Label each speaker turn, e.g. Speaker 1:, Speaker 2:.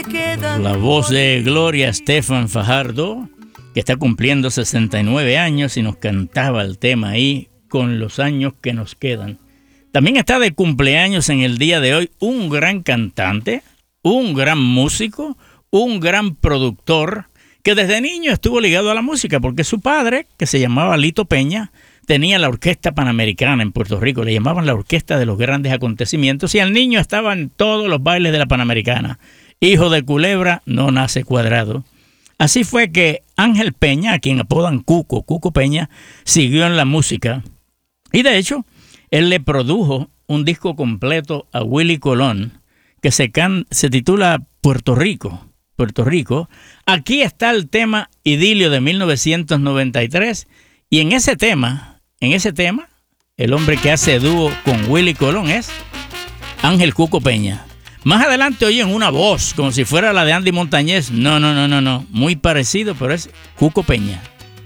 Speaker 1: La voz de Gloria Estefan Fajardo, que está cumpliendo 69 años y nos cantaba el tema ahí, con los años que nos quedan. También está de cumpleaños en el día de hoy un gran cantante, un gran músico, un gran productor, que desde niño estuvo ligado a la música, porque su padre, que se llamaba Lito Peña, tenía la Orquesta Panamericana en Puerto Rico, le llamaban la Orquesta de los Grandes Acontecimientos, y el niño estaba en todos los bailes de la Panamericana. Hijo de culebra, no nace cuadrado. Así fue que Ángel Peña, a quien apodan Cuco Peña, siguió en la música. Y de hecho, él le produjo un disco completo a Willie Colón, que se titula Puerto Rico. Aquí está el tema Idilio de 1993, y en ese tema, el hombre que hace dúo con Willie Colón es Ángel Cuco Peña. Más adelante oyen una voz como si fuera la de Andy Montañez. No. Muy parecido, pero es Cuco Peña.